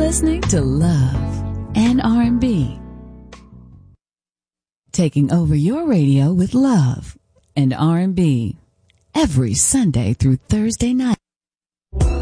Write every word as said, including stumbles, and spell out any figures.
listening to Love and R and B. Taking over your radio with Love and R and B every Sunday through Thursday night.